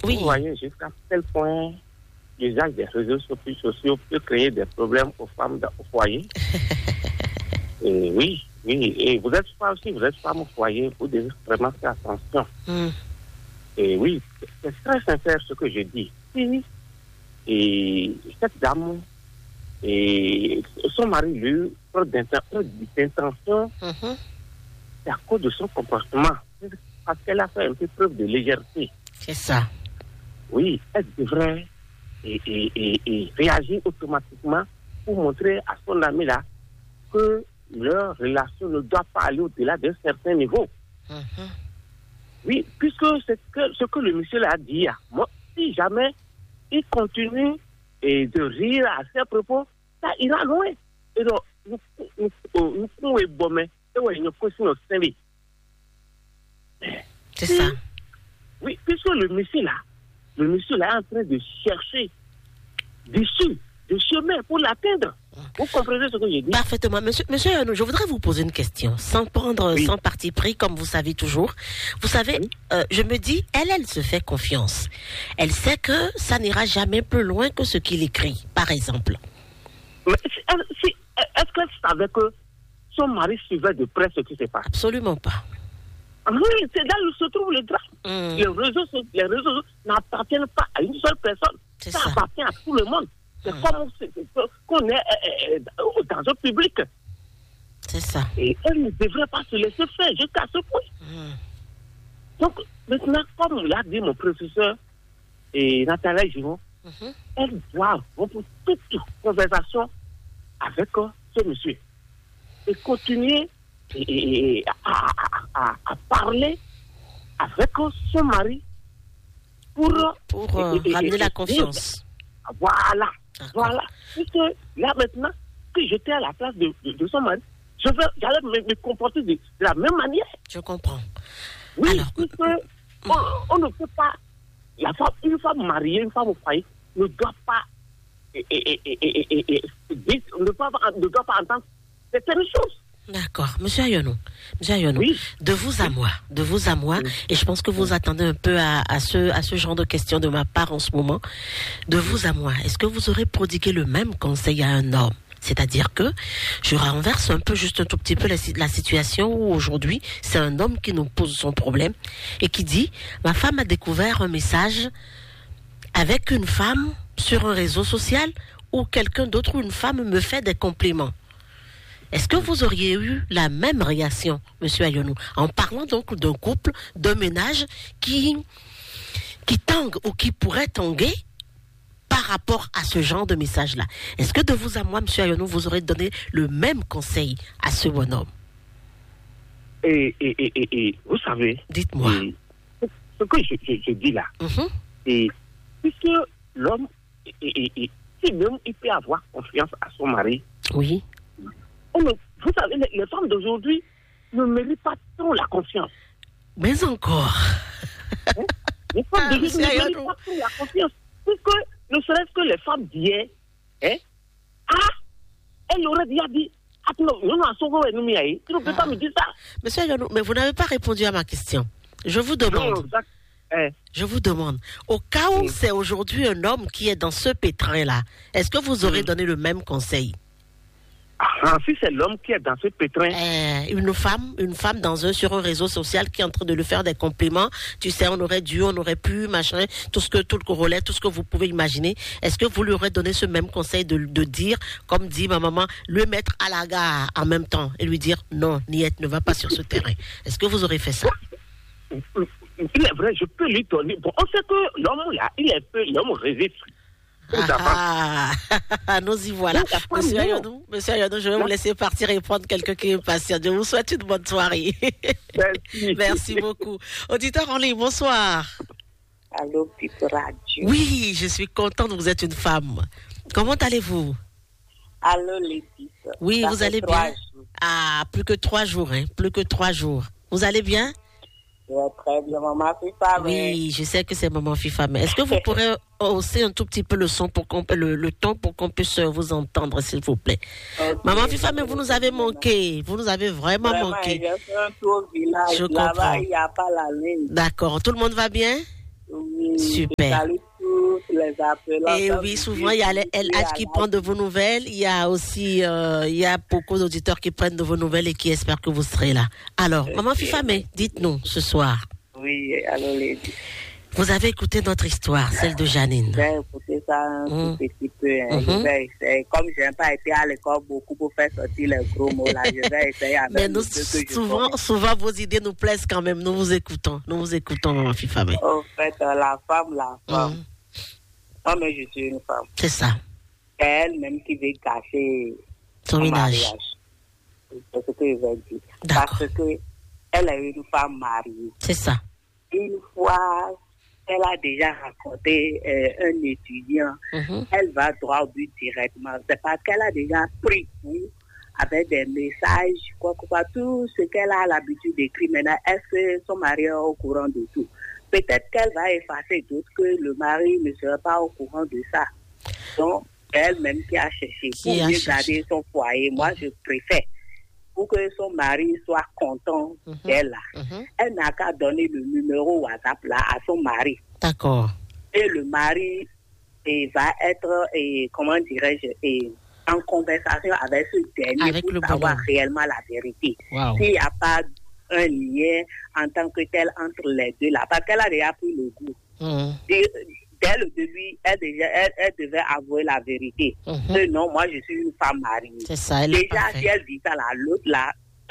Oui. Vous voyez jusqu'à quel point l'usage des réseaux sociaux peut créer des problèmes aux femmes au foyer. Et oui. Et vous êtes femme au foyer, vous devez vraiment faire attention. Et oui, c'est très sincère ce que je dis. Oui. Et cette dame, et son mari, lui, preuve d'intention, c'est à cause de son comportement. Parce qu'elle a fait un peu preuve de légèreté. C'est ça. Oui, elle devrait et réagir automatiquement pour montrer à son ami là que leur relation ne doit pas aller au-delà d'un certain niveau. Oui, puisque c'est ce que le monsieur là a dit, moi, si jamais il continue de rire à ses propos, ça ira loin. Et donc, nous pouvons bomber et nous pouvons nous. C'est ça. Oui, puisque le monsieur là est en train de chercher des chemins pour l'atteindre. Vous comprenez ce que je dis? Parfaitement. Monsieur, je voudrais vous poser une question, sans parti pris, comme vous savez toujours. Vous savez, je me dis, elle se fait confiance. Elle sait que ça n'ira jamais plus loin que ce qu'il écrit, par exemple. Mais est-ce qu'elle savait que son mari suivait de près ce qui se passe? Absolument pas. Oui, c'est là où se trouve le drame. Les réseaux sociaux n'appartiennent pas à une seule personne. Ça appartient à tout le monde. C'est comme qu'on est dans un public. C'est ça. Et elle ne devrait pas se laisser faire jusqu'à ce point. Donc, maintenant, comme l'a dit mon professeur Nathalie Giron, elle doit reprendre toute conversation avec ce monsieur et continuer à parler avec son mari pour ramener la confiance. Voilà. Puisque là maintenant, si j'étais à la place de son mari, j'allais me comporter de la même manière. Je comprends. Oui, alors, puisque on ne peut pas, une femme mariée, une femme au foyer, ne doit pas ne doit pas entendre certaines choses. D'accord. Monsieur Ayonou, oui. de vous à moi, et je pense que vous attendez un peu à ce genre de questions de ma part en ce moment. De vous à moi, est-ce que vous aurez prodigué le même conseil à un homme? C'est-à-dire que je renverse un peu, juste un tout petit peu la situation où aujourd'hui, c'est un homme qui nous pose son problème et qui dit, ma femme a découvert un message avec une femme sur un réseau social où quelqu'un d'autre ou une femme me fait des compliments. Est-ce que vous auriez eu la même réaction, monsieur Ayonou, en parlant donc d'un couple, d'un ménage qui tangue ou qui pourrait tanguer par rapport à ce genre de message-là? Est-ce que de vous à moi, monsieur Ayonou, vous aurez donné le même conseil à ce bonhomme? Et vous savez, dites-moi. Ce que je dis là, et puisque l'homme, si l'homme il peut avoir confiance à son mari, oui. Vous savez, les femmes d'aujourd'hui ne méritent pas tant la confiance. Mais encore. Les femmes d'aujourd'hui ne méritent pas tant la confiance. Puisque, ne serait-ce que les femmes d'hier, elle aurait déjà dit, tu ne peux pas me dire ça. Monsieur Ayonou, mais vous n'avez pas répondu à ma question. Je vous demande. Je vous demande, au cas où c'est aujourd'hui un homme qui est dans ce pétrin-là, est-ce que vous aurez donné le même conseil? Si c'est l'homme qui est dans ce pétrin. Une femme sur un réseau social qui est en train de lui faire des compliments. Tu sais, on aurait pu, machin, tout le corollaire, tout ce que vous pouvez imaginer. Est-ce que vous lui aurez donné ce même conseil de dire, comme dit ma maman, le mettre à la gare en même temps et lui dire, non, Niette, ne va pas sur ce terrain. Est-ce que vous aurez fait ça? Il est vrai, je peux lui donner. Bon, on sait que l'homme là, l'homme résiste. Nous y voilà. Monsieur Ayonou, je vais vous laisser partir et prendre quelqu'un qui est patient. Je vous souhaite une bonne soirée. Merci beaucoup. Auditeur en ligne, bonsoir. Allô, Pipe Radio. Oui, je suis contente, vous êtes une femme. Comment allez-vous? Allô, Laetitia. Oui, vous allez bien? Plus que 3 jours, plus que 3 jours. Vous allez bien? Très bien, maman FIFA. Oui, je sais que c'est maman FIFA, mais est-ce que vous pourrez hausser un tout petit peu le son pour le ton pour qu'on puisse vous entendre, s'il vous plaît? Okay. Maman FIFA, mais vous nous avez manqué. Vous nous avez vraiment manqué. J'ai fait un tour au village. Je comprends. Là-bas, il n'y a pas la ligne. D'accord. Tout le monde va bien? Oui, Super. je salue tous les appelants. Et oui, souvent, il y a les LH qui prennent de vos nouvelles. Il y a aussi il y a beaucoup d'auditeurs qui prennent de vos nouvelles et qui espèrent que vous serez là. Alors, Maman Fifamé, dites-nous ce soir. Oui, allô, Lady. Vous avez écouté notre histoire, celle de Janine. J'ai écouté ça un tout petit peu. Je vais essayer. Comme je n'ai pas été à l'école beaucoup pour faire sortir les gros mots là, je vais essayer avec Mais nous, ce que souvent, vos idées nous plaisent quand même. Nous vous écoutons, Maman Fifamé. Au fait, la femme. Non, mais je suis une femme. C'est ça. C'est elle-même qui veut gâcher Son ménage. mariage. C'est ce que je vais dire. D'accord. Parce qu'elle est une femme mariée. C'est ça. Une fois, elle a déjà raconté un étudiant, elle va droit au but directement. C'est parce qu'elle a déjà pris coup avec des messages, quoi, tout ce qu'elle a l'habitude d'écrire. Maintenant, est-ce que son mari est au courant de tout? Peut-être qu'elle va effacer d'autres que le mari ne sera pas au courant de ça. Donc, elle-même qui a cherché pour mieux garder son foyer. Moi, je préfère pour que son mari soit content d'elle. Elle n'a qu'à donner le numéro WhatsApp là à son mari. D'accord. Et le mari va être, comment dirais-je, en conversation avec ce dernier pour savoir réellement la vérité. Wow. S'il n'y a pas un lien en tant que tel entre les deux là, parce qu'elle a déjà pris le goût. Dès le début, elle devait avouer la vérité. Que non, moi je suis une femme mariée. C'est ça, déjà, si elle dit ça là, l'autre là,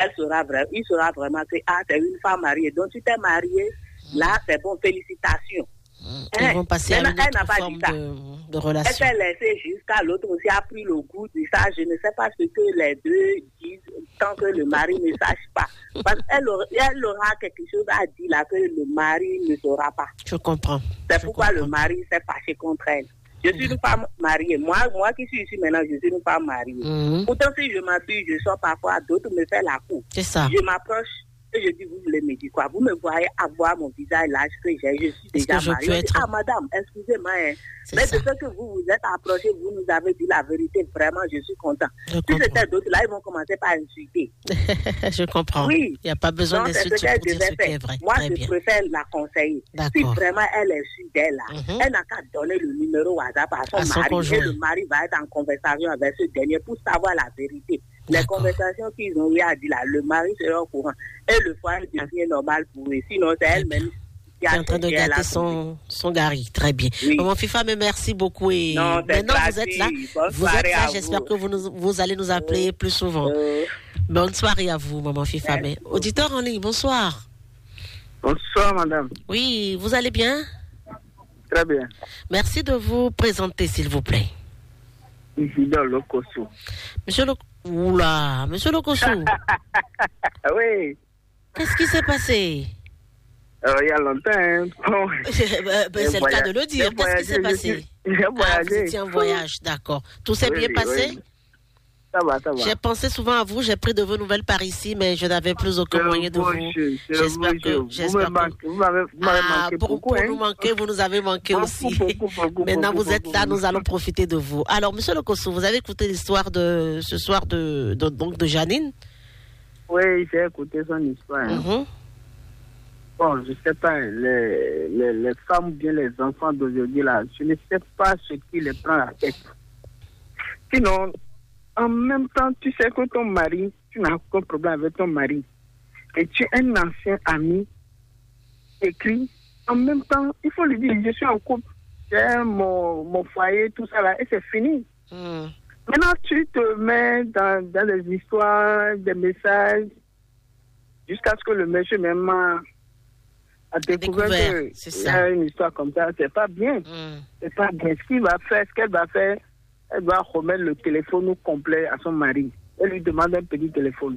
il saura vraiment que c'est une femme mariée. Donc tu t'es mariée, là c'est bon, félicitations. Ils vont passer à une autre forme de relation. Elle s'est laissée jusqu'à l'autre aussi a pris le goût de ça. Je ne sais pas ce que les deux disent tant que le mari ne sache pas. Parce qu'elle aura quelque chose à dire là que le mari ne saura pas. Je comprends. C'est pourquoi le mari s'est fâché contre elle. Je suis une femme mariée. Moi qui suis ici maintenant, je suis une femme mariée. Pourtant, si je m'appuie, je sors parfois, d'autres me font la cour. C'est ça. Je m'approche et je dis, vous voulez me dire quoi? Vous me voyez avoir mon visage, l'âge que j'ai, je suis déjà mariée. Ah, madame, excusez-moi. Mais de ce que vous vous êtes approché, vous nous avez dit la vérité. Vraiment, je suis content. Si c'était d'autres, là, ils vont commencer par insulter. Je comprends. Oui. Il n'y a pas besoin d'insulter pour dire ce qui est vrai. Moi, je préfère la conseiller. Si vraiment elle est sûre d'elle, elle n'a qu'à donner le numéro WhatsApp à son mari. Et le mari va être en conversation avec ce dernier pour savoir la vérité. Les conversations qu'ils ont eu à dire là, le mari sera au courant. Et le foyer devient normal pour eux. Sinon, c'est elle-même qui est en train de gâter son gari. Très bien. Oui. Maman Fifa, mais merci beaucoup. Et maintenant, vous êtes là. Vous êtes là. J'espère que vous allez nous appeler plus souvent. Bonne soirée à vous, Maman Fifa. Mais auditeur en ligne, bonsoir. Bonsoir, madame. Oui, vous allez bien? Très bien. Merci de vous présenter, s'il vous plaît. Isidore Lokoso. Monsieur Lokoso. Oui. Qu'est-ce qui s'est passé? Il y a longtemps. C'est le cas de le dire. Qu'est-ce qui s'est passé? J'ai voyagé. Vous étiez en voyage, d'accord. Tout s'est bien passé? Oui. Ça va. J'ai pensé souvent à vous, j'ai pris de vos nouvelles par ici, mais je n'avais plus aucun moyen de vous. J'espère que vous m'avez manqué pour nous manquer, vous nous avez manqué aussi. Maintenant, vous êtes là, nous allons profiter de vous. Alors, Monsieur Lokoso, vous avez écouté l'histoire de ce soir de Janine? Oui, j'ai écouté son histoire. Bon, je ne sais pas, les femmes ou bien les enfants d'aujourd'hui, là, je ne sais pas ce qui les prend la tête. Sinon, en même temps, tu sais que ton mari, tu n'as aucun problème avec ton mari. Et tu es un ancien ami, écrit. En même temps, il faut lui dire, je suis en couple, j'ai mon foyer, tout ça là, et c'est fini. Maintenant, tu te mets dans des histoires, des messages, jusqu'à ce que le monsieur même a découvert qu'il y a une histoire comme ça. C'est pas bien. C'est pas bien. Ce qu'elle va faire, elle va remettre le téléphone complet à son mari. Elle lui demande un petit téléphone.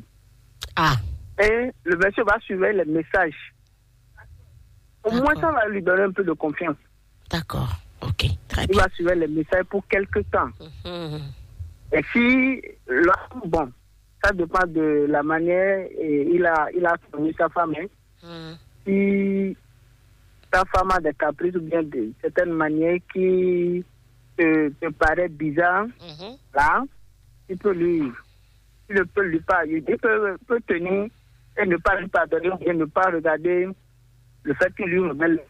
Et le monsieur va suivre les messages. Au moins, ça va lui donner un peu de confiance. D'accord. Ok. Très bien. Il va suivre les messages pour quelque temps. Et si l'homme, bon, ça dépend de la manière et il a connu sa femme. Si ta femme a des caprices ou bien de certaines manières qui te paraît bizarre, là, il peut lui parler. Il peut tenir et ne pas lui pardonner ou bien ne pas regarder le fait qu'il lui remet le téléphone.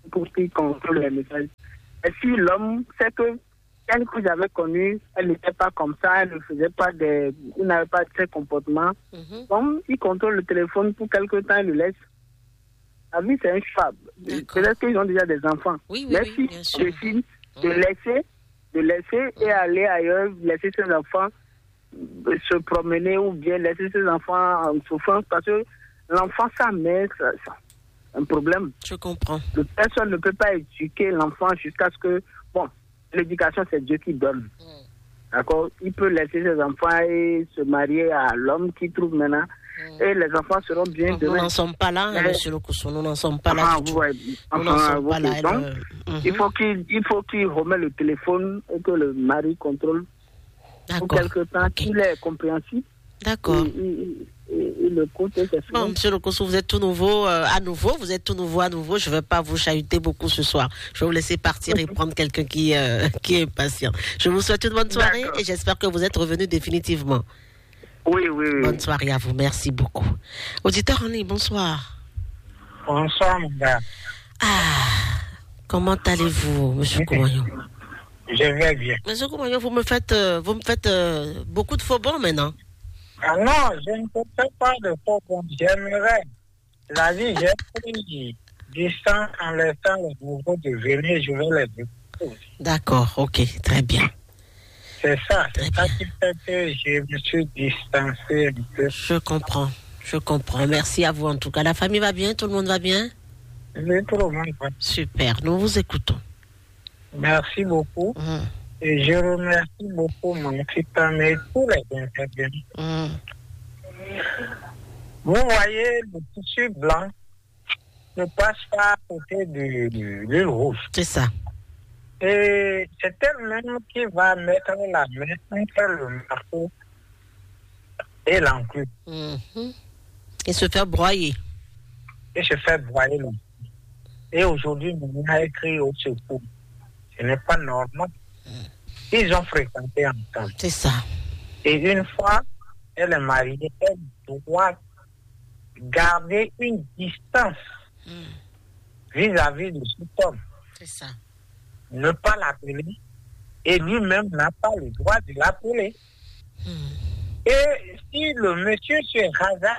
pour qu'il contrôle les messages. Et si l'homme sait que elle que j'avais connue, elle n'était pas comme ça, elle ne faisait pas il n'avait pas de ces comportements. Donc, il contrôle le téléphone pour quelque temps, il le laisse. La vie, c'est un choix. Peut-être qu'ils ont déjà des enfants. Oui, mais si il décide de laisser et aller ailleurs, laisser ses enfants se promener ou bien laisser ses enfants en souffrance, parce que l'enfant, sa mère, c'est un problème. Je comprends. Personne ne peut pas éduquer l'enfant jusqu'à ce que... Bon, l'éducation, c'est Dieu qui donne. D'accord? Il peut laisser ses enfants et se marier à l'homme qu'il trouve maintenant. Et les enfants seront bien demain. Nous n'en sommes pas là, monsieur Lokosso. Nous n'en sommes pas là du tout. Nous n'en sommes pas là. Donc, il faut qu'il remette le téléphone et que le mari contrôle pour quelque temps, qu'il est compréhensif. D'accord. Et le côté, c'est bon, monsieur Lokosso, vous êtes tout nouveau à nouveau. Vous êtes tout nouveau à nouveau. Je ne vais pas vous chahuter beaucoup ce soir. Je vais vous laisser partir et prendre quelqu'un qui est patient. Je vous souhaite une bonne soirée et j'espère que vous êtes revenu définitivement. Oui. Bonne soirée à vous. Merci beaucoup. Auditeur en ligne, bonsoir. Bonsoir, mon gars. Comment allez-vous, monsieur Koumayon? Je vais bien. Monsieur Koumayon, vous me faites beaucoup de faux bons maintenant. Ah non, je ne fais pas de faux bons. J'aimerais. La vie, j'ai pris distance en laissant les nouveaux devenir. Je vais les découvrir. D'accord, ok, très bien. C'est ça qui fait que je me suis distancé un peu. Je comprends. Merci à vous en tout cas. La famille va bien? Tout le monde va bien? Oui, tout le monde va. Super, nous vous écoutons. Merci beaucoup. Et je remercie beaucoup mon petit ami et tous les intervenants. Vous voyez, le tissu blanc ne passe pas à côté de l'huile rouge. C'est ça. Et c'est elle-même qui va mettre la main entre le marteau et l'enclume. Et se faire broyer. Et aujourd'hui, on a écrit au secours. Ce n'est pas normal. Ils ont fréquenté ensemble. C'est ça. Et une fois, elle est mariée, elle doit garder une distance vis-à-vis de cet homme. C'est ça. Ne pas l'appeler et lui-même n'a pas le droit de l'appeler. Et si le monsieur se rasa,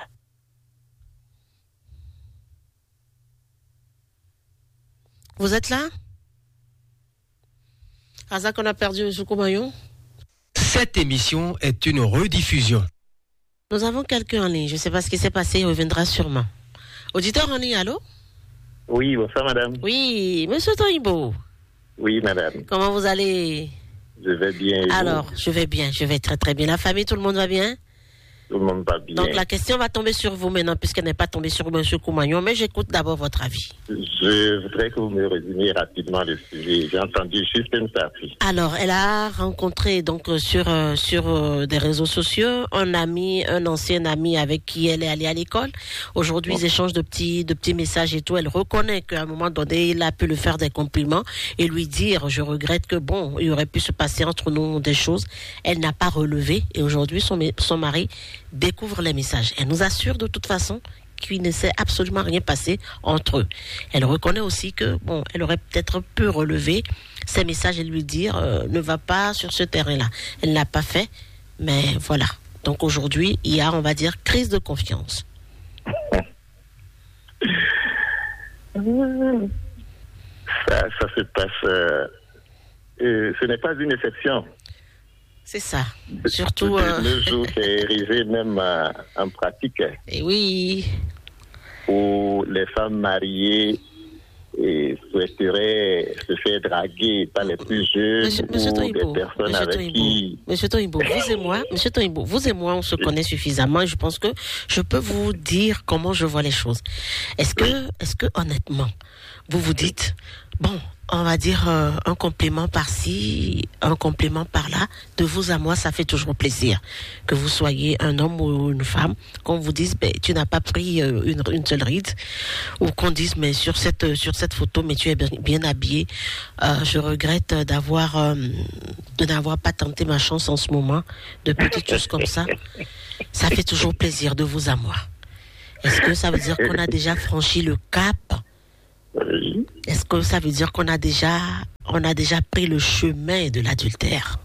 vous êtes là? Razak, on a perdu M. Koumayon. Cette émission est une rediffusion. Nous avons quelqu'un en ligne. Je ne sais pas ce qui s'est passé. Il reviendra sûrement. Auditeur en ligne, allô? Oui, bonsoir madame. Oui, monsieur Toimbo. Oui, madame. Comment vous allez? Je vais bien. Alors, je vais bien. Je vais très très bien. La famille, tout le monde va bien? Tout le monde va bien. Donc la question va tomber sur vous maintenant, puisqu'elle n'est pas tombée sur M. Koumayon, mais j'écoute d'abord votre avis. Je voudrais que vous me résumiez rapidement le sujet. J'ai entendu juste une partie. Alors, elle a rencontré donc sur des réseaux sociaux un ancien ami avec qui elle est allée à l'école. Aujourd'hui, ils échangent de petits messages et tout. Elle reconnaît qu'à un moment donné, il a pu lui faire des compliments et lui dire, je regrette que bon, il aurait pu se passer entre nous des choses. Elle n'a pas relevé et aujourd'hui, son mari découvre les messages. Elle nous assure de toute façon qu'il ne s'est absolument rien passé entre eux. Elle reconnaît aussi que bon, elle aurait peut-être pu relever ces messages et lui dire ne va pas sur ce terrain-là. Elle ne l'a pas fait, mais voilà. Donc aujourd'hui, il y a, on va dire, crise de confiance. Ça se passe. Ce n'est pas une exception. C'est ça. Surtout. Le jour, c'est arrivé même en pratique. Et oui. Où les femmes mariées souhaiteraient se faire draguer par les plus jeunes Monsieur ou Toimbo, des personnes avec qui... Monsieur Toimbo, vous et moi, on se connaît suffisamment et je pense que je peux vous dire comment je vois les choses. Est-ce que honnêtement, vous vous dites, bon, on va dire un compliment par-ci, un compliment par-là, de vous à moi, ça fait toujours plaisir. Que vous soyez un homme ou une femme, qu'on vous dise, ben, tu n'as pas pris une seule ride, ou qu'on dise, mais sur cette photo, mais tu es bien habillé. Je regrette de n'avoir pas tenté ma chance en ce moment, de petites choses comme ça. Ça fait toujours plaisir de vous à moi. Est-ce que ça veut dire qu'on a déjà franchi le cap? Est-ce que ça veut dire qu'on a déjà pris le chemin de l'adultère?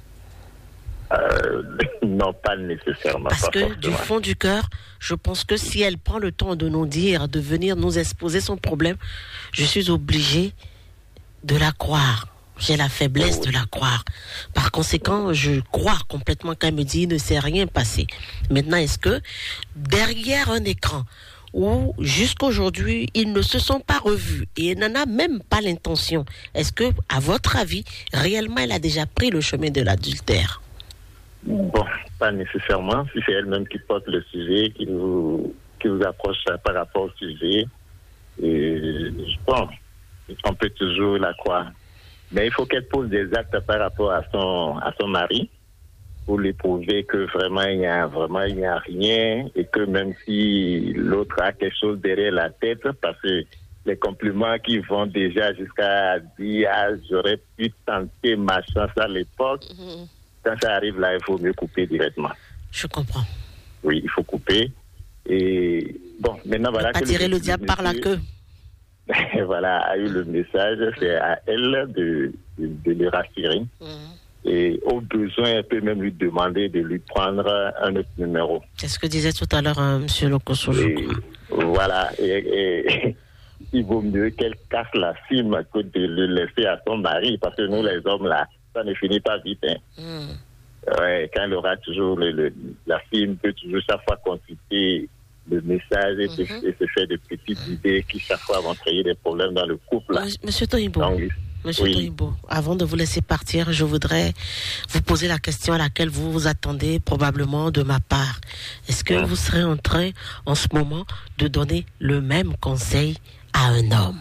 Non, pas nécessairement. Parce que du fond du cœur, je pense que si elle prend le temps de nous dire, de venir nous exposer son problème, je suis obligée de la croire. J'ai la faiblesse de la croire. Par conséquent, je crois complètement quand elle me dit il ne s'est rien passé. Maintenant, est-ce que derrière un écran où jusqu'aujourd'hui ils ne se sont pas revus et elle n'en a même pas l'intention, est-ce que, à votre avis, réellement elle a déjà pris le chemin de l'adultère? Bon, pas nécessairement. Si c'est elle-même qui porte le sujet, qui vous approche par rapport au sujet, bon, on peut toujours la croire. Mais il faut qu'elle pose des actes par rapport à son mari pour lui prouver que vraiment il n'y a rien et que même si l'autre a quelque chose derrière la tête, parce que les compliments qui vont déjà jusqu'à dire j'aurais pu tenter ma chance à l'époque, quand ça arrive là, il faut mieux couper directement. Je comprends. Oui, il faut couper. Et bon, maintenant voilà. Pas tirer le diable par la queue. Voilà, a eu le message, c'est à elle de le rassurer. Et au besoin, elle peut même lui demander de lui prendre un autre numéro. C'est ce que disait tout à l'heure M. Lokoso, je crois. Voilà, et il vaut mieux qu'elle casse la cime que de le laisser à son mari, parce que nous, les hommes, là, ça ne finit pas vite. Ouais, quand elle aura toujours la cime, peut toujours chaque fois consulter le message et se faire des petites idées qui chaque fois vont créer des problèmes dans le couple. Monsieur Toyibo, Toyibo, avant de vous laisser partir, je voudrais vous poser la question à laquelle vous vous attendez probablement de ma part. Est-ce que vous serez en train, en ce moment, de donner le même conseil à un homme?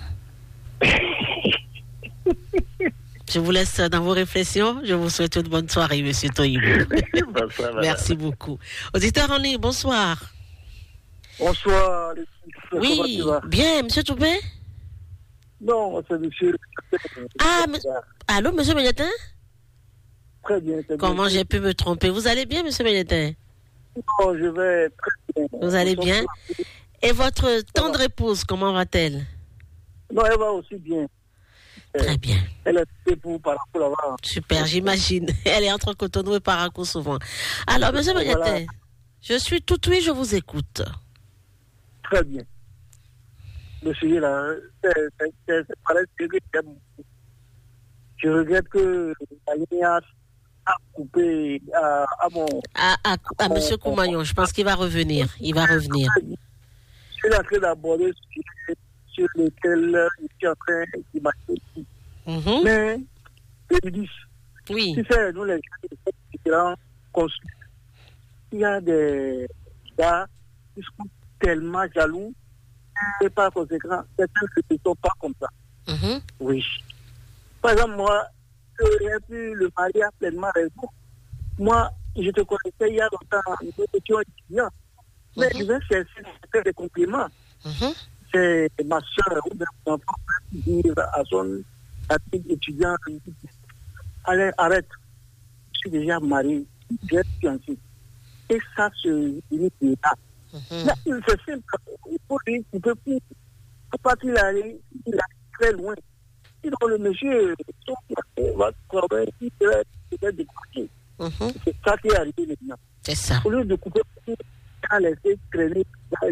Je vous laisse dans vos réflexions. Je vous souhaite une bonne soirée, monsieur Toyibo. Merci beaucoup. Auditeur en ligne, bonsoir. Bonsoir. Oui, bien, monsieur Toubé? Non, c'est monsieur. Allô, monsieur Méliatin? Très bien. Comment j'ai pu me tromper? Vous allez bien, monsieur Méliatin? Non, je vais très bien. Vous allez bien? Et votre tendre épouse, comment va-t-elle? Non, elle va aussi bien. Très bien. Elle est pour Parakou là-bas. Super, j'imagine. Elle est entre Cotonou et Parakou souvent. Alors, monsieur Méliatin, je suis tout oui, je vous écoute. Très bien. Monsieur, là, c'est pareil que j'aime beaucoup. Je regrette que la ligne a coupé à à monsieur Koumayon. Je pense qu'il va revenir. Il va revenir. Je suis en train d'aborder sur lequel je suis en train d'imaginer. Mais, je dis, oui. Si c'est nous les différents consultants, il y a des gars qui sont tellement jaloux et par conséquent, certains ne sont pas comme ça. Oui. Par exemple, moi, j'aurais pu le marier à pleinement raison. Moi, je te connaissais il y a longtemps, nous étions étudiants. Mais je vais chercher à faire des compliments. C'est ma soeur ou mon enfant qui dit à son étudiant, allez, arrête, je suis déjà marié, je vais fiancé. Et ça se limite là. Là, c'est simple. Il faut dire qu'il peut plus. Il ne faut pas qu'il aille très loin. Sinon, le monsieur va travailler, il va décrocher. C'est ça qui est arrivé maintenant. C'est ça. Au lieu de couper, il a laissé traîner,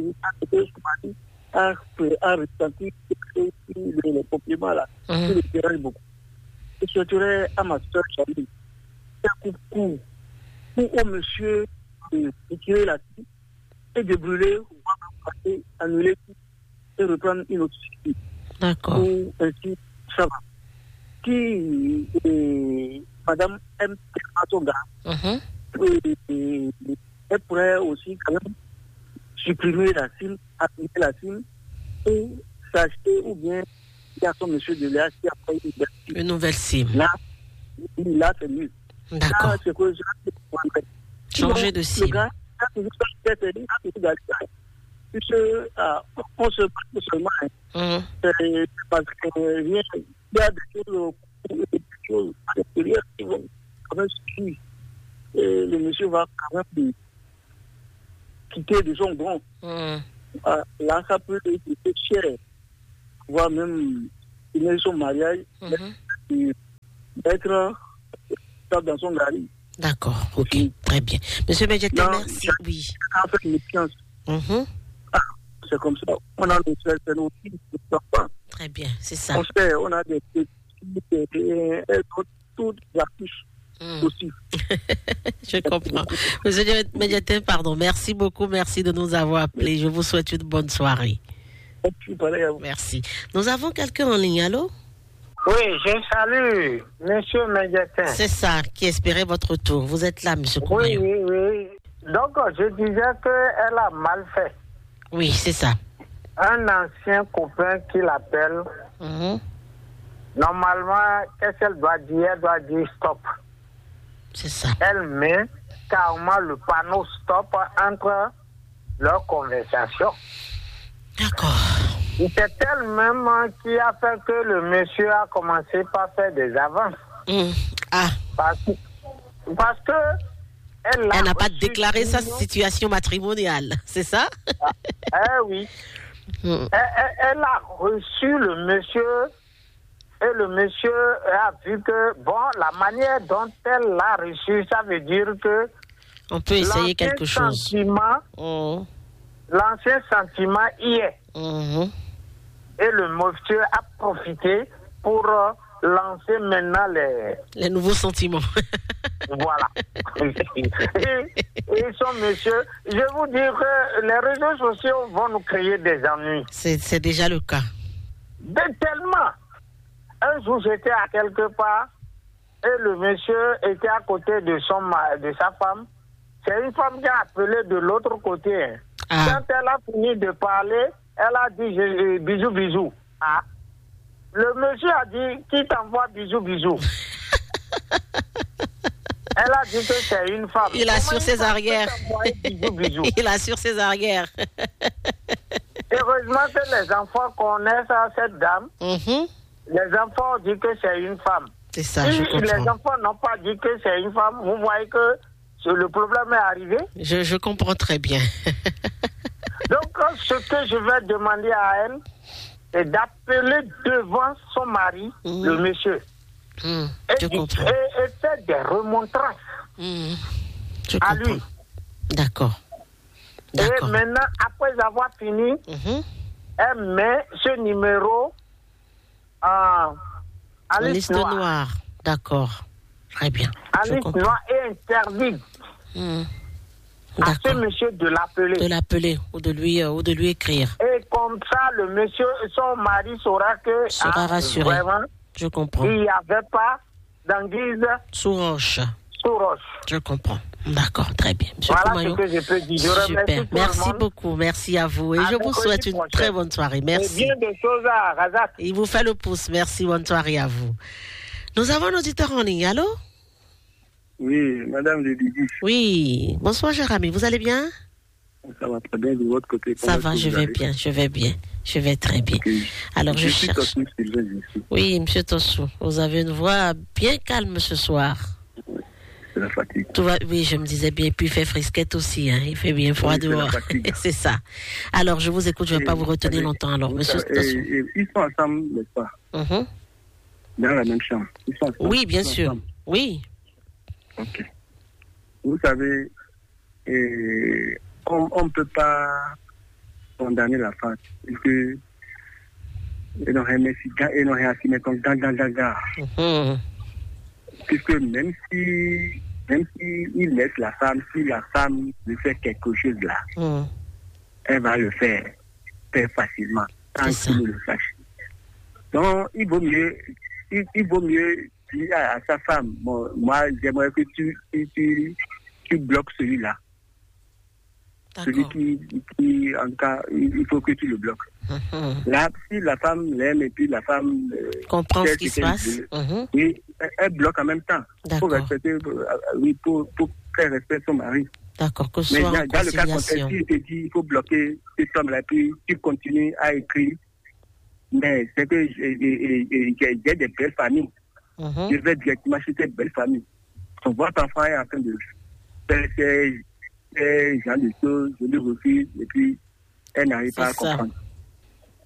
a ressenti les compliments là. Il le dérange beaucoup. Je souhaiterais à ma soeur Charlie un coup pour au monsieur de tirer la tête et de brûler, annuler et reprendre une autre suite. D'accord. Ainsi, ça va. Qui Madame M. Tonga, elle pourrait aussi quand même supprimer la SIM, appliquer la SIM et s'acheter ou bien il y a son monsieur de l'âge qui a pris une nouvelle SIM. Là, c'est mieux. D'accord. Là, c'est que je changer de SIM. On se bat seulement. Parce que il y a des choses à l'extérieur qui vont quand même suivre. Et le monsieur va quand même quitter de son grand. Là, ça peut être cher, voire même finir son mariage, être dans son gari. D'accord, ok, très bien. Monsieur Medjeté, merci. Oui. C'est comme ça. On a des frères, c'est nos filles, très bien, c'est ça. On sait, on a des petits, toutes les affiches aussi. Je comprends. Monsieur Medjeté, pardon, merci beaucoup, merci de nous avoir appelés. Je vous souhaite une bonne soirée. Merci. Nous avons quelqu'un en ligne, allô? Oui, je salue Monsieur Medjeté. C'est ça, qui espérait votre tour. Vous êtes là, Monsieur Koumayo. Oui. Donc, je disais qu'elle a mal fait. Oui, c'est ça. Un ancien copain qui l'appelle, normalement, qu'est-ce qu'elle doit dire? Elle doit dire stop. C'est ça. Elle met carrément le panneau stop entre leur conversation. D'accord. C'est elle-même qui a fait que le monsieur a commencé par faire des avances. Parce que elle n'a pas déclaré sa situation matrimoniale, c'est ça? Oui. Elle a reçu le monsieur et le monsieur a vu que, la manière dont elle l'a reçu, ça veut dire que on peut essayer quelque chose. L'ancien sentiment y est. Et le monsieur a profité pour lancer maintenant les nouveaux sentiments. Voilà. et son monsieur, je vais vous dire que les réseaux sociaux vont nous créer des ennuis. C'est déjà le cas. Tellement. Un jour, j'étais à quelque part et le monsieur était à côté de sa femme. C'est une femme qui a appelé de l'autre côté. Quand elle a fini de parler, elle a dit bisous, bisous. Le monsieur a dit qui t'envoie bisous, bisous. Elle a dit que c'est une femme. Il a sur ses arrières. Bisous, bisous. Il a sur ses arrières. Heureusement que les enfants connaissent cette dame. Les enfants ont dit que c'est une femme. C'est ça, si les enfants n'ont pas dit que c'est une femme, vous voyez que le problème est arrivé. Je comprends très bien. Donc, ce que je vais demander à elle, c'est d'appeler devant son mari, le monsieur. Et faire des remontrances à lui. D'accord. Et maintenant, après avoir fini, elle met ce numéro en liste noire. D'accord. Très bien. En liste noire et interdit à ce monsieur de l'appeler. De l'appeler ou de lui écrire. Et comme ça, le monsieur, son mari saura que... Sera rassuré. Vraiment, je comprends. Il n'y avait pas d'anguille sous roche. Je comprends. D'accord, très bien. Monsieur voilà Koumayo, ce que je peux dire. Super. Merci beaucoup. Merci à vous. Et je vous souhaite une très bonne soirée. Merci. Et bien des choses à Razak. Il vous fait le pouce. Merci. Bonne soirée à vous. Nous avons un auditeur en ligne. Allô? Oui, madame de Didi. Oui. Bonsoir, cher ami. Vous allez bien? Ça va très bien de votre côté. Ça va, je vais bien. Je vais très bien. Okay. Alors, je cherche. Tossou, oui, monsieur Tossou. Vous avez une voix bien calme ce soir. C'est la fatigue. Oui, je me disais bien. Puis il fait frisquette aussi. Hein. Il fait bien froid dehors. C'est ça. Alors, je vous écoute. Je ne vais pas vous retenir longtemps. Alors, monsieur Tossou. Ils sont ensemble, n'est-ce pas? Dans la même chambre. Ils sont ensemble. Oui, bien sûr. Ensemble. Oui. Ok. Vous savez, on ne peut pas condamner la femme. Parce que puisque même si il laisse la femme, si la femme veut faire quelque chose là, elle va le faire très facilement, sans qu'il ne le sache. Donc, il vaut mieux dire à sa femme, bon, moi, j'aimerais que tu bloques celui-là. Celui qui, en tout cas, il faut que tu le bloques. Là, si la femme l'aime et puis la femme comprend ce qui se passe, oui, elle bloque en même temps. Pour respecter, pour faire respecter son mari. D'accord, que ce soit en dans le cas contraire, il te dit il faut bloquer cet homme-là, puis tu continues à écrire. Mais c'est que j'ai des belles familles. Je vais directement chez cette belle famille. Votre enfant est en train de faire ces genre de choses, je le refuse, et puis elle n'arrive pas à comprendre.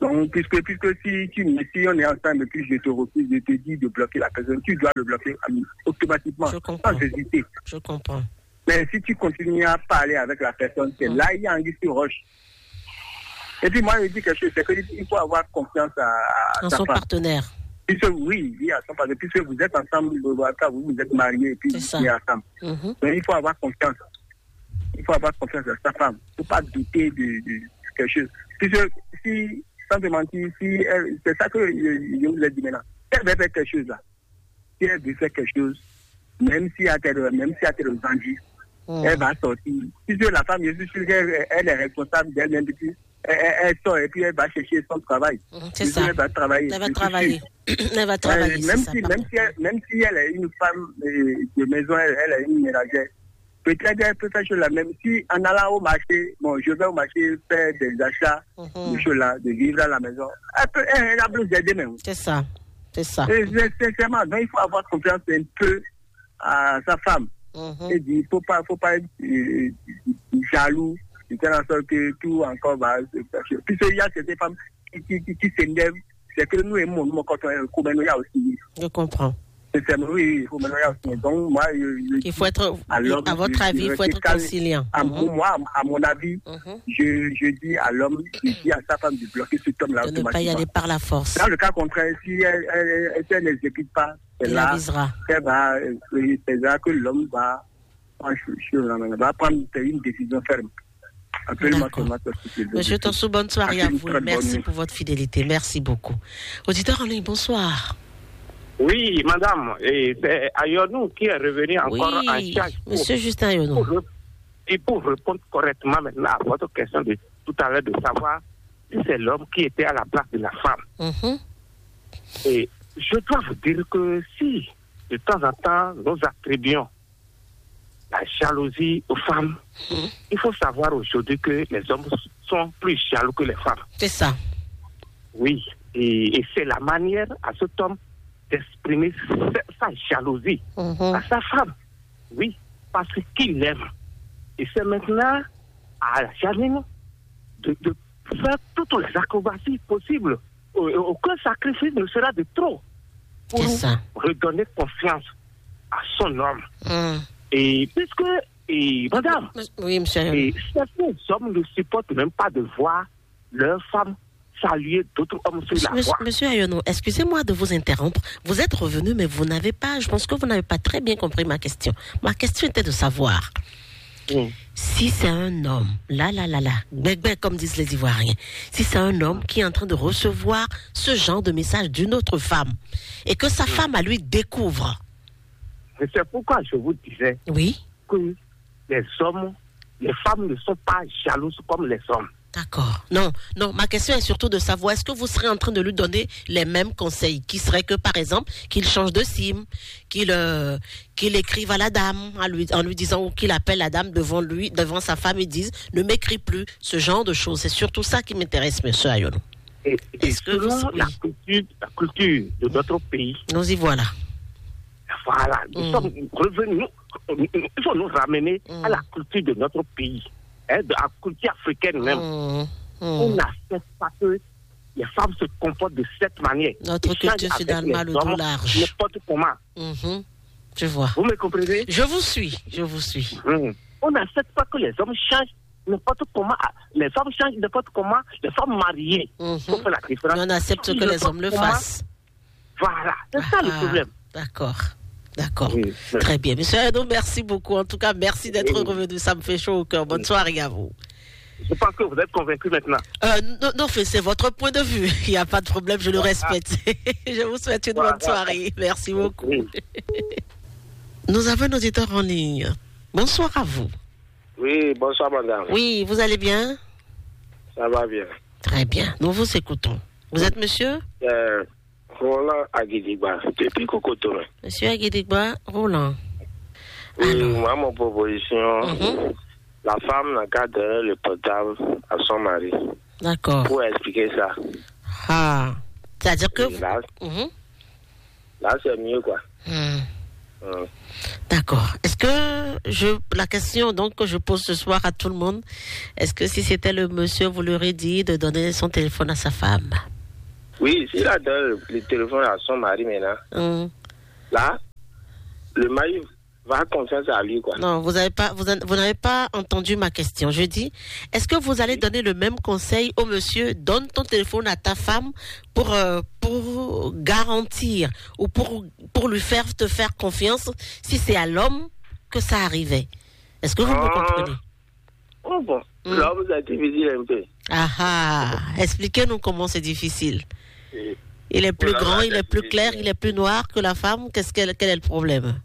Donc, puisque si on est ensemble et puis je te refuse, je te dis de bloquer la personne, tu dois le bloquer automatiquement, sans hésiter. Je comprends. Mais si tu continues à parler avec la personne, c'est là il y a anguille sur roche. Et puis moi, je dis quelque chose, c'est qu'il faut avoir confiance à son partenaire. Puisque oui, à son partenaire, puisque vous êtes ensemble, vous êtes mariés et puis vous êtes ensemble. Donc il faut avoir confiance. Il faut avoir confiance à sa femme. Il ne faut pas douter de quelque chose. Puisque si, sans te mentir, c'est ça que je vous ai dit maintenant. Si elle veut faire quelque chose là, si elle veut faire quelque chose, même si elle a tes envies, elle va sortir. Puisque la femme, je suis sûr qu'elle est responsable d'elle-même. Elle sort et puis elle va chercher son travail. C'est ça. Elle va travailler. Elle va travailler. Elle va travailler. Même si elle est une femme de maison, elle est une ménagère. Peut-être qu'elle peut faire chose la même. Si en allant au marché, je vais au marché faire des achats, de choses là, de vivre à la maison, elle a besoin d'aider même. C'est ça. Sincèrement, donc il faut avoir confiance un peu à sa femme. Et il ne faut pas être jaloux. C'est en sorte que tout encore va se faire. Puisqu'il y a certaines femmes qui s'énervent, c'est que nous aimons, quand on est aussi. Je comprends. Oui, il faut aussi. Donc, moi, il faut être, à votre avis, il faut être conciliant. Moi, à mon avis, je dis à l'homme, je dis à sa femme de bloquer cet homme-là. De ne pas y aller par la force. Dans le cas contraire, si elle n'exécute pas, c'est là que l'homme va prendre une décision ferme. Monsieur Tonsou, bonne soirée à vous. Merci pour votre fidélité. Merci beaucoup. Auditeur en ligne, bonsoir. Oui, madame. Et c'est Ayonou qui est revenu encore en charge. Monsieur Justin Ayonou. Et pour répondre correctement maintenant à votre question de tout à l'heure de savoir si c'est l'homme qui était à la place de la femme. Et je dois vous dire que si de temps en temps nous attribuons la jalousie aux femmes, il faut savoir aujourd'hui que les hommes sont plus jaloux que les femmes. C'est ça. Oui, et c'est la manière à cet homme d'exprimer sa jalousie à sa femme. Oui, parce qu'il l'aime. Et c'est maintenant à Janine de faire toutes les acrobaties possibles. Aucun sacrifice ne sera de trop pour redonner confiance à son homme. Et puisque, madame, oui, monsieur. Certains hommes ne supportent même pas de voir leur femme saluer d'autres hommes sur la voie. Monsieur Ayonou, excusez-moi de vous interrompre. Vous êtes revenu, mais vous n'avez pas, je pense que vous n'avez pas très bien compris ma question. Ma question était de savoir si c'est un homme, comme disent les Ivoiriens, si c'est un homme qui est en train de recevoir ce genre de message d'une autre femme et que sa femme à lui découvre. Et c'est pourquoi je vous disais que les femmes ne sont pas jalouses comme les hommes. D'accord. Non, ma question est surtout de savoir, est-ce que vous serez en train de lui donner les mêmes conseils, qui serait que, par exemple, qu'il change de SIM, qu'il écrive à la dame, en lui disant, ou qu'il appelle la dame devant sa femme et dise, ne m'écris plus, ce genre de choses. C'est surtout ça qui m'intéresse, monsieur Ayonou. Et selon la culture de notre pays. Nous y voilà. Voilà, nous sommes revenus, il faut nous ramener à la culture de notre pays. De la culture africaine même. On n'accepte pas que les femmes se comportent de cette manière. Notre culture, c'est dans le mal ou dans large. N'importe comment. Je vois. Vous me comprenez? Je vous suis. On n'accepte pas que les hommes changent n'importe comment. Les femmes changent n'importe comment. Les femmes mariées. Faut faire la différence. On accepte que les hommes le fassent. Voilà, c'est ça le problème. D'accord. Très bien. Monsieur Ayonou, merci beaucoup. En tout cas, merci d'être revenu. Ça me fait chaud au cœur. Bonne soirée à vous. Je pense que vous êtes convaincu maintenant. Non, c'est votre point de vue. Il n'y a pas de problème, je le respecte. Je vous souhaite une bonne soirée. Merci beaucoup. Nous avons un auditeur en ligne. Bonsoir à vous. Oui, bonsoir madame. Oui, vous allez bien? Ça va bien. Très bien. Nous vous écoutons. Vous êtes monsieur? Roland Aguidigba, depuis Cocoton. Monsieur Aguidigba, Roland. Oui, moi, mon proposition, la femme n'a qu'à donner le portable à son mari. D'accord. Pour expliquer ça. C'est-à-dire que... Là, c'est mieux, quoi. D'accord. Est-ce que la question donc que je pose ce soir à tout le monde, est-ce que si c'était le monsieur, vous lui auriez dit de donner son téléphone à sa femme? Oui, s'il a donné le téléphone à son mari maintenant, là, le mari va confiance à lui, quoi. Non, vous n'avez pas entendu ma question. Je dis, est-ce que vous allez donner le même conseil au monsieur, donne ton téléphone à ta femme pour garantir ou pour lui te faire confiance si c'est à l'homme que ça arrivait? Est-ce que vous me comprenez? Oh bon, l'homme, c'est difficile un peu. Expliquez-nous comment c'est difficile. Il est plus grand, il est plus clair, il est plus noir que la femme. Quel est le problème?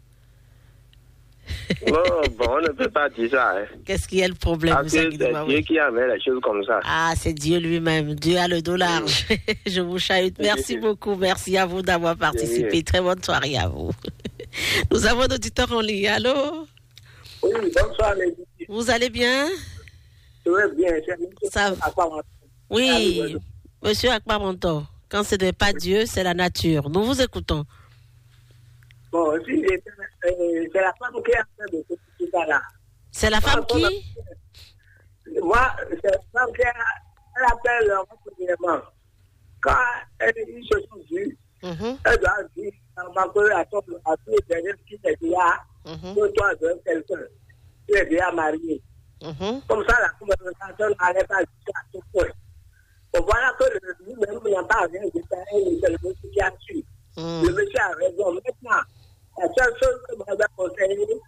Bon, on ne peut pas dire ça. Qu'est-ce qui est le problème? C'est Dieu qui amène les choses comme ça. C'est Dieu lui-même. Dieu a le dos large. Je vous chahute. Merci beaucoup. Merci à vous d'avoir participé. Très bonne soirée à vous. Nous avons un auditeur en ligne. Allô? Oui, bonsoir les amis. Vous allez bien? Oui, bien. Ça va. Oui, monsieur Akpamonto. Quand ce n'est pas Dieu, c'est la nature. Nous vous écoutons. Bon, si c'est la femme qui a fait de tout ça là. C'est la femme qui? Moi, c'est la femme qui a fait leur premièrement. Quand ils se sont vus, elle doit dire à tous les derniers qui étaient là, que toi, de quelqu'un qui est déjà marié. Comme ça, la conversation n'allait pas jusqu'à ce point. Donc voilà que lui-même n'a pas rien de faire, c'est le monsieur qui a su. Le monsieur a raison. Maintenant, la seule chose que je vais conseiller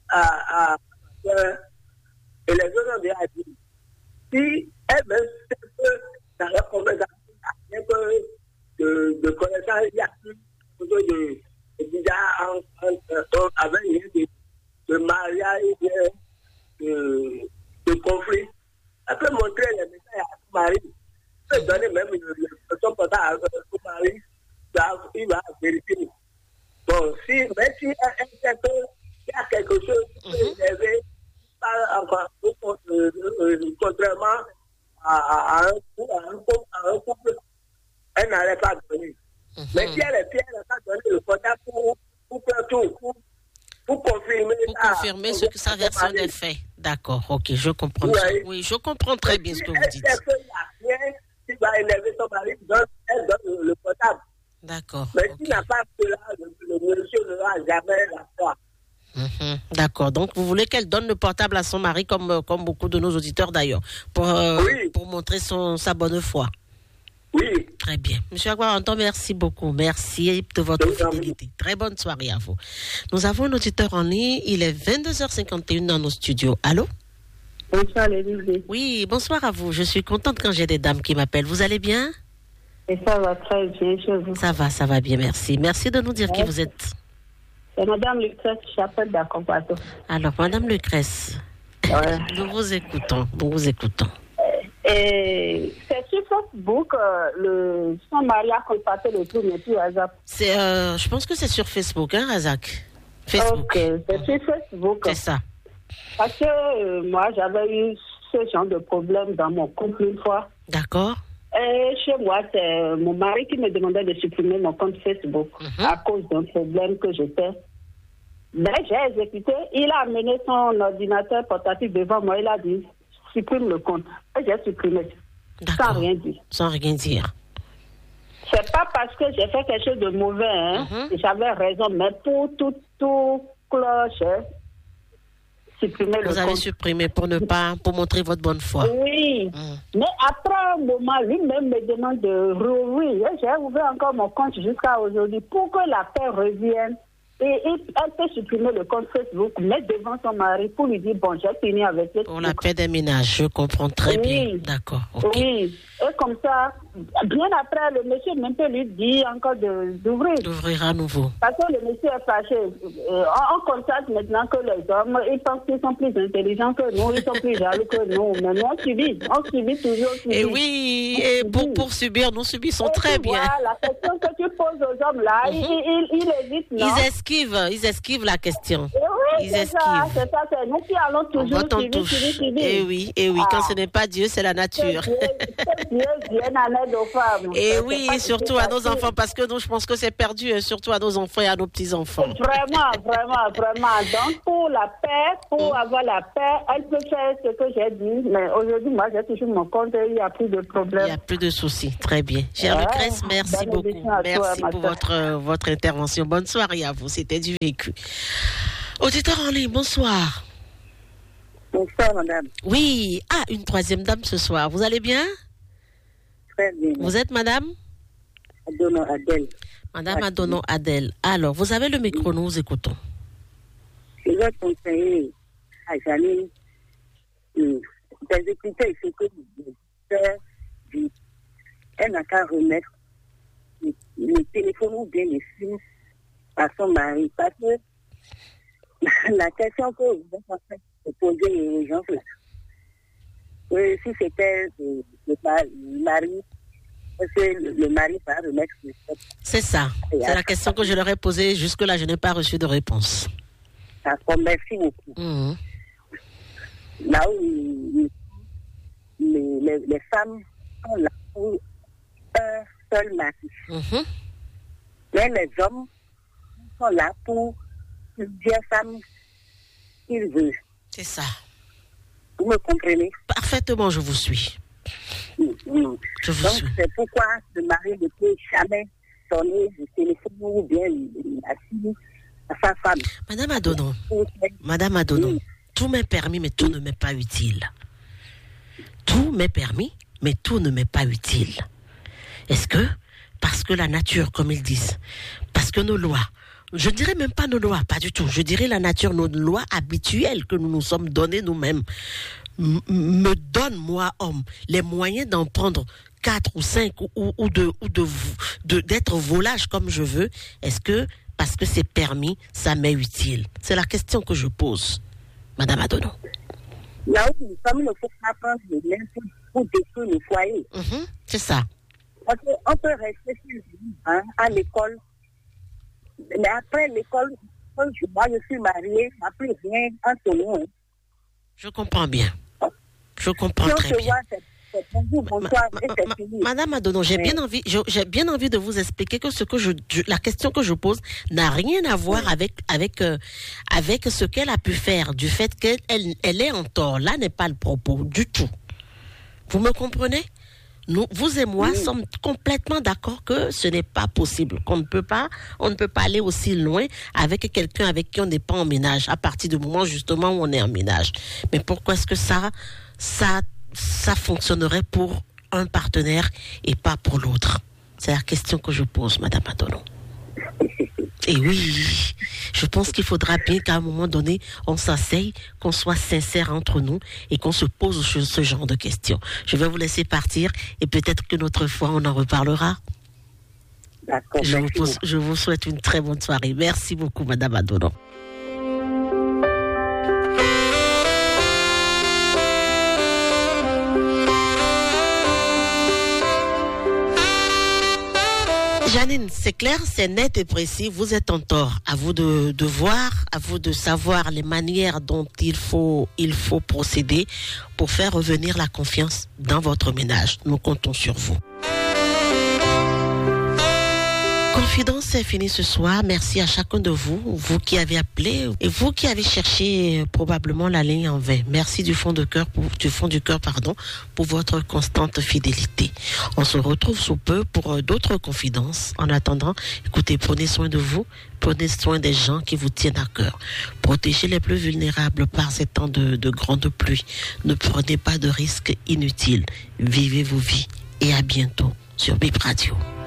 et les autres ont déjà dit, si elle-même sait que dans la conversation, il n'y a que de connaissance, il y a plus avec de mariage, de conflit, elle peut montrer les messages à son mari. Elle peut donner même son portable à son mari, il va vérifier. Bon, même si elle sait qu'il y a quelque chose qui peut élever, contrairement à un couple, elle n'allait pas donner. Mais si elle est fière, elle n'a pas donné le portable pour confirmer ça. Pour confirmer sa version des faits. D'accord, ok, je comprends. Oui, je comprends très bien ce que vous dites. Elle sait qu'il n'y a rien qui va élever son mari, elle donne le portable. D'accord. Mais s'il n'a pas cela, le monsieur ne va jamais la croire. D'accord. Donc, vous voulez qu'elle donne le portable à son mari, comme beaucoup de nos auditeurs d'ailleurs, pour montrer sa bonne foi. Oui. Très bien. Monsieur Akpamonto, merci beaucoup. Merci de votre fidélité. Très bonne soirée à vous. Nous avons un auditeur en ligne. Il est 22h51 dans nos studios. Allô? Bonsoir, Lélie. Oui, bonsoir à vous. Je suis contente quand j'ai des dames qui m'appellent. Vous allez bien? Et ça va très bien chez vous. Ça va bien, merci. Merci de nous dire qui vous êtes. C'est Madame Lucrèce, j'appelle d'Accompato. Alors, Madame Lucrèce, nous vous écoutons. Et c'est sur Facebook, son mari a contacté le tout, mais plus Razak. Je pense que c'est sur Facebook, hein, Razak? Facebook. Ok, c'est sur Facebook. C'est ça. Parce que moi, j'avais eu ce genre de problème dans mon couple une fois. D'accord. Et chez moi, c'est mon mari qui me demandait de supprimer mon compte Facebook à cause d'un problème que j'étais. Ben, j'ai exécuté. Il a amené son ordinateur portatif devant moi. Il a dit, supprime le compte. Et j'ai supprimé. Sans rien dire. Sans rien dire. C'est pas parce que j'ai fait quelque chose de mauvais, hein. J'avais raison, mais pour tout cloche, supprimer le compte. Vous avez supprimé pour montrer votre bonne foi. Oui. Mais après un moment, lui-même me demande de rouvrir. J'ai ouvert encore mon compte jusqu'à aujourd'hui pour que la paix revienne. Et elle peut supprimer le compte Facebook, mettre devant son mari pour lui dire, bon, j'ai fini avec elle. Pour la paix des ménages, je comprends très bien. D'accord. Okay. Oui. Et comme ça, bien après, le monsieur même peut lui dire encore d'ouvrir. D'ouvrir à nouveau. Parce que le monsieur est fâché. On constate maintenant que les hommes, ils pensent qu'ils sont plus intelligents que nous, ils sont plus jaloux que nous. Mais nous, on subit toujours. Et oui, et pour subir, nous subissons très bien. La question que tu poses aux hommes là, ils évitent, non? Ils esquivent la question. Et oui, ils esquivent. C'est ça, c'est nous qui allons toujours suivre. Et oui, quand ce n'est pas Dieu, c'est la nature. Dieu vient en aide aux femmes. Et oui, surtout à nos enfants, parce que nous, je pense que c'est perdu, surtout à nos enfants et à nos petits-enfants. Vraiment. Donc, pour la paix, pour avoir la paix, elle peut faire ce que j'ai dit, mais aujourd'hui, moi, j'ai toujours mon compte et il n'y a plus de problème. Il n'y a plus de soucis, très bien. Chère Lucrèce, merci beaucoup. Merci pour votre intervention. Bonne soirée à vous, c'était du vécu. Auditeur en ligne, bonsoir. Bonsoir, madame. Oui, une troisième dame ce soir. Vous allez bien? Très bien. Vous êtes madame? Adono Adèle. Madame Adono Adèle. Alors, vous avez le micro, nous vous écoutons. Je vais conseiller à Janine d'exécuter ce que le père dit. Elle n'a qu'à remettre le téléphone ou bien les films à son mari. Parce que la question que vous êtes en train de poser aux gens, si c'était le mari, est-ce que le mari va remettre le fait? C'est ça. C'est la question que je leur ai posée. Jusque-là, je n'ai pas reçu de réponse. D'accord, merci beaucoup. Mmh. Là où les femmes sont là pour un seul mari. Mmh. Mais les hommes sont là pour plusieurs femmes qu'ils veulent. C'est ça. Vous me comprenez? Parfaitement, je vous suis. Donc, c'est pourquoi le mari ne peut jamais sonner le téléphone ou bien la fille à sa femme. Madame Adonon, tout m'est permis, mais tout ne m'est pas utile. Tout m'est permis, mais tout ne m'est pas utile. Est-ce que, parce que la nature, comme ils disent, parce que nos lois, je ne dirais même pas nos lois, pas du tout, je dirais la nature, nos lois habituelles que nous nous sommes données nous-mêmes, me donne, moi, homme, les moyens d'en prendre 4 ou 5 ou d'être volage comme je veux. Est-ce que, parce que c'est permis, ça m'est utile? C'est la question que je pose, Madame Adonon. Là où nous sommes, il ne faut pas prendre le même pour détruire le foyer. C'est ça. Parce qu'on peut rester à l'école. Mais après l'école, moi je suis mariée, je n'ai plus rien en solo. Je comprends bien. Je comprends très bien. Madame Adonon, j'ai bien envie de vous expliquer que la question que je pose n'a rien à voir avec ce qu'elle a pu faire, du fait qu'elle est en tort. Là n'est pas le propos du tout. Vous me comprenez? Vous et moi sommes complètement d'accord que ce n'est pas possible, qu'on ne peut pas aller aussi loin avec quelqu'un avec qui on n'est pas en ménage, à partir du moment justement où on est en ménage. Mais pourquoi est-ce que ça fonctionnerait pour un partenaire et pas pour l'autre? C'est la question que je pose, Madame Adonon. Et oui, je pense qu'il faudra bien qu'à un moment donné, on s'asseye, qu'on soit sincère entre nous et qu'on se pose ce genre de questions. Je vais vous laisser partir et peut-être qu'une autre fois, on en reparlera. D'accord. Je vous souhaite une très bonne soirée. Merci beaucoup, Madame Adonon. Janine, c'est clair, c'est net et précis. Vous êtes en tort. À vous de voir, à vous de savoir les manières dont il faut procéder pour faire revenir la confiance dans votre ménage. Nous comptons sur vous. Confidence, c'est fini ce soir. Merci à chacun de vous, vous qui avez appelé et vous qui avez cherché probablement la ligne en vain. Merci du fond du cœur, pour votre constante fidélité. On se retrouve sous peu pour d'autres confidences. En attendant, écoutez, prenez soin de vous, prenez soin des gens qui vous tiennent à cœur. Protégez les plus vulnérables par ces temps de grande pluie. Ne prenez pas de risques inutiles. Vivez vos vies et à bientôt sur Bip Radio.